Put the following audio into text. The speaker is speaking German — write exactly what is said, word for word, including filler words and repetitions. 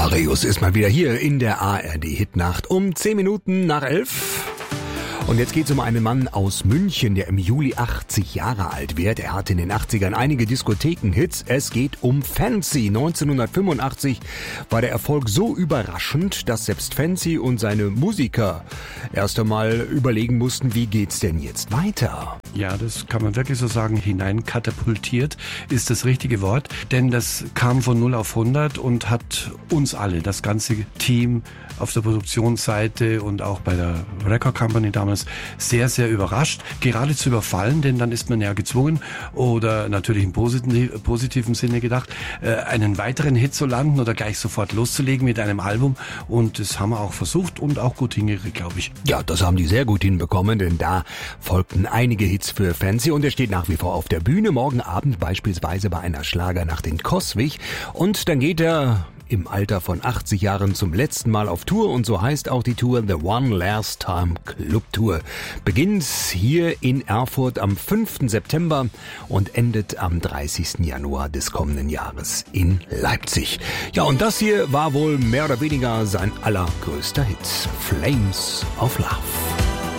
Marius ist mal wieder hier in der A R D-Hitnacht um zehn Minuten nach elf. Und jetzt geht's um einen Mann aus München, der im Juli achtzig Jahre alt wird. Er hatte in den achtzigern einige Diskotheken-Hits. Es geht um Fancy. neunzehnhundertfünfundachtzig war der Erfolg so überraschend, dass selbst Fancy und seine Musiker erst einmal überlegen mussten, wie geht's denn jetzt weiter? Ja, das kann man wirklich so sagen, hineinkatapultiert ist das richtige Wort, denn das kam von null auf hundert und hat uns alle, das ganze Team auf der Produktionsseite und auch bei der Record Company damals sehr, sehr überrascht, geradezu überfallen, denn dann ist man ja gezwungen oder natürlich im positiv, positiven Sinne gedacht, einen weiteren Hit zu landen oder gleich sofort loszulegen mit einem Album, und das haben wir auch versucht und auch gut hingekriegt, glaube ich. Ja, das haben die sehr gut hinbekommen, denn da folgten einige Hits für Fancy und er steht nach wie vor auf der Bühne, morgen Abend beispielsweise bei einer Schlagernacht in Coswig, und dann geht er im Alter von achtzig Jahren zum letzten Mal auf Tour, und so heißt auch die Tour The One Last Time Club Tour. Beginnt hier in Erfurt am fünften September und endet am dreißigsten Januar des kommenden Jahres in Leipzig. Ja, und das hier war wohl mehr oder weniger sein allergrößter Hit. Flames of Love.